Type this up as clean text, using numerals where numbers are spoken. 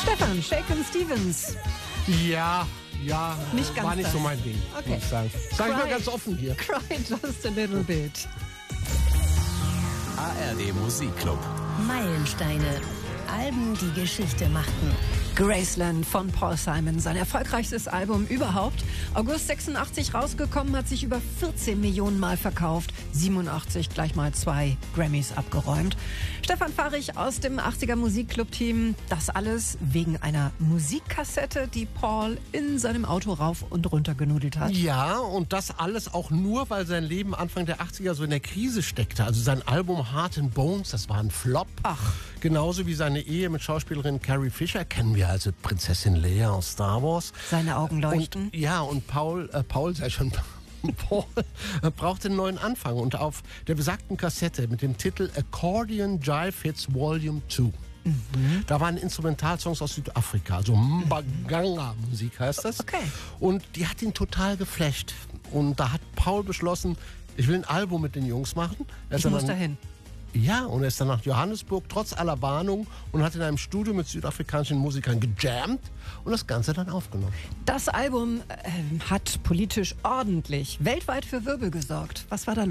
Stefan, Shakin' Stevens. Ja, Nicht ganz war nicht das. so mein Ding, Okay. muss ich sagen. Sag ich mal Cry. ganz offen hier. Cry just a little bit. ARD Musikclub. Meilensteine. Alben, die Geschichte machten. Graceland von Paul Simon, sein erfolgreichstes Album überhaupt. August 86 rausgekommen, hat sich über 14 Millionen Mal verkauft. 87 gleich mal 2 Grammys abgeräumt. Stefan Fahrig aus dem 80er Musikclub-Team. Das alles wegen einer Musikkassette, die Paul in seinem Auto rauf und runter genudelt hat. Ja, und das alles auch nur, weil sein Leben Anfang der 80er so in der Krise steckte. Also sein Album Heart and Bones, das war ein Flop. Ach. Genauso wie seine Ehe mit Schauspielerin Carrie Fisher, kennen wir also Prinzessin Leia aus Star Wars. Seine Augen leuchten. Und Paul brauchte einen neuen Anfang. Und auf der besagten Kassette mit dem Titel Accordion Jive Hits Volume 2. Da waren Instrumentalsongs aus Südafrika, also Mbaganga-Musik heißt das. Okay. Und die hat ihn total geflasht. Und da hat Paul beschlossen, ich will ein Album mit den Jungs machen. Ich muss dahin. Ja, und er ist dann nach Johannesburg, trotz aller Warnung, und hat in einem Studio mit südafrikanischen Musikern gejammt und das Ganze dann aufgenommen. Das Album hat politisch ordentlich weltweit für Wirbel gesorgt. Was war da los?